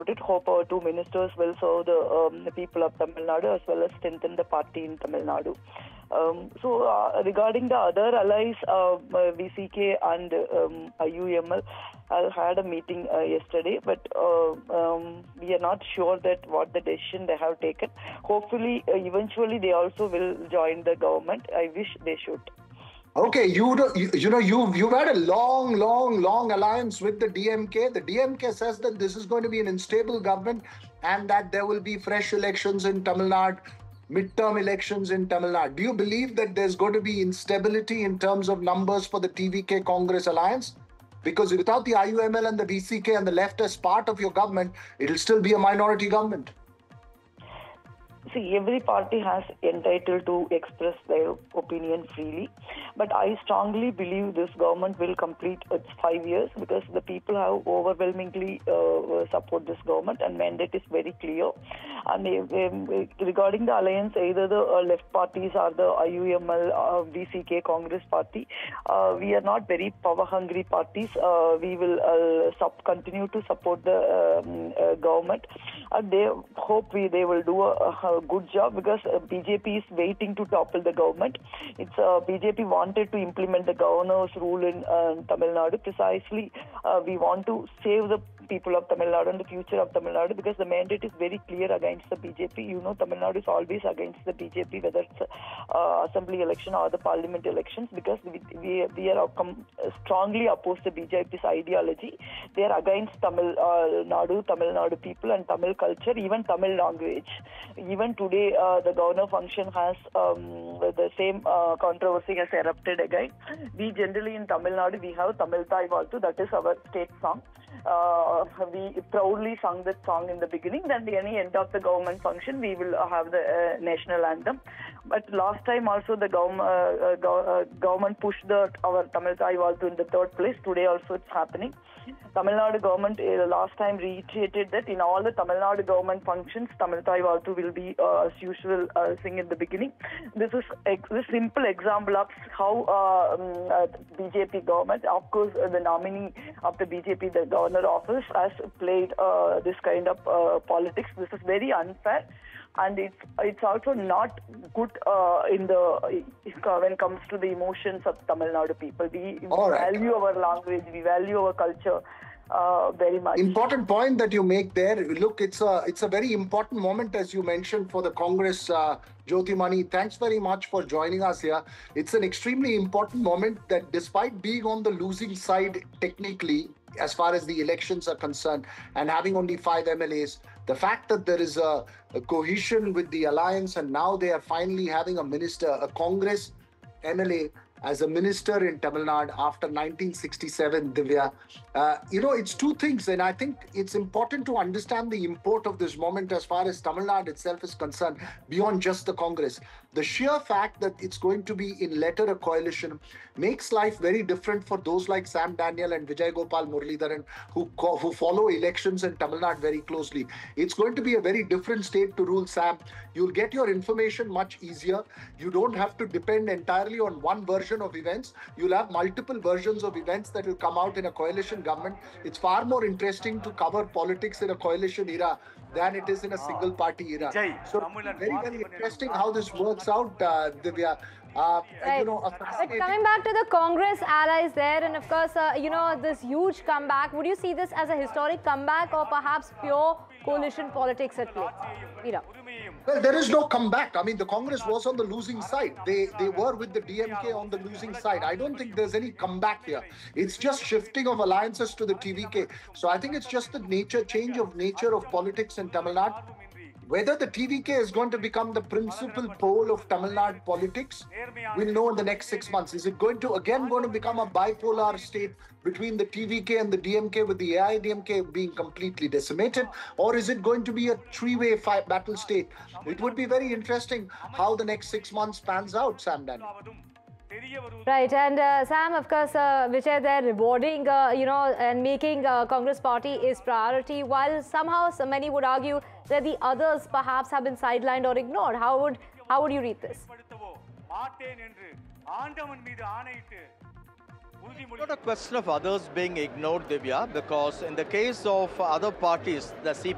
it. Hope our two ministers will serve the people of Tamil Nadu as well as strengthen the party in Tamil Nadu. Regarding the other allies, VCK and IUML, I had a meeting yesterday, but we are not sure that what the decision they have taken. Hopefully, eventually they also will join the government. I wish they should. Okay, you've had a long alliance with the DMK. The DMK says that this is going to be an unstable government and that there will be fresh elections in Tamil Nadu, midterm elections in Tamil Nadu. Do you believe that there's going to be instability in terms of numbers for the TVK Congress alliance? Because without the IUML and the VCK and the left as part of your government, it'll still be a minority government. See, every party has entitled to express their opinion freely, but I strongly believe this government will complete its 5 years because the people have overwhelmingly support this government and mandate is very clear. And regarding the alliance, either the left parties or the IUML, VCK, Congress party, we are not very power-hungry parties. We will continue to support the government. They hope they will do a good job because BJP is waiting to topple the government. It's BJP wanted to implement the governor's rule in Tamil Nadu. Precisely, we want to save the people of Tamil Nadu and the future of Tamil Nadu because the mandate is very clear against the BJP. You know, Tamil Nadu is always against the BJP, whether it's assembly election or the parliament elections, because we are strongly opposed to BJP's ideology. They are against Tamil Nadu people and Tamil culture, even Tamil language. Even today, the governor function has the same controversy has erupted again. We generally in Tamil Nadu, we have Tamil Thai Valtu, that is our state song. We proudly sung that song in the beginning. Then at the end of the government function, we will have the national anthem. But last time also the government pushed our Tamil Thai Valtu in the third place. Today also it's happening. Tamil Nadu government last time reiterated that in all the Tamil Nadu government functions, Tamil Thai Valtu will be as usual sing in the beginning. This is a simple example of how BJP government, of course the nominee of the BJP, the governor office, has played this kind of politics. This is very unfair. And it's also not good when it comes to the emotions of Tamil Nadu people. We value our language, we value our culture very much. Important point that you make there. Look, it's a very important moment, as you mentioned, for the Congress. Jyotimani, thanks very much for joining us here. It's an extremely important moment that despite being on the losing side technically, as far as the elections are concerned, and having only 5 MLAs, the fact that there is a cohesion with the alliance and now they are finally having a minister, a Congress MLA as a minister in Tamil Nadu after 1967, Divya. It's two things, and I think it's important to understand the import of this moment as far as Tamil Nadu itself is concerned, beyond just the Congress. The sheer fact that it's going to be in letter a coalition makes life very different for those like Sam Daniel and Vijay Gopal Muralidharan who follow elections in Tamil Nadu very closely. It's going to be a very different state to rule, Sam. You'll get your information much easier. You don't have to depend entirely on one version of events. You'll have multiple versions of events that will come out in a coalition government. It's far more interesting to cover politics in a coalition era than it is in a single party era. So very, very interesting how this works out, Divya. Right. But coming back to the Congress allies there, and of course, this huge comeback, would you see this as a historic comeback or perhaps pure coalition politics at play? Well, there is no comeback. I mean, the Congress was on the losing side. They were with the DMK on the losing side. I don't think there's any comeback here. It's just shifting of alliances to the TVK. So I think it's just the change of nature of politics in Tamil Nadu. Whether the TVK is going to become the principal pole of Tamil Nadu politics, we'll know in the next 6 months. Is it going to become a bipolar state between the TVK and the DMK, with the AIDMK being completely decimated? Or is it going to be a three-way battle state? It would be very interesting how the next 6 months pans out, Sam Daniel. Right, and Sam, of course, Vijay, they're rewarding, and making Congress party is priority, while somehow many would argue that the others perhaps have been sidelined or ignored. How would you read this? It's not a question of others being ignored, Divya, because in the case of other parties, the CP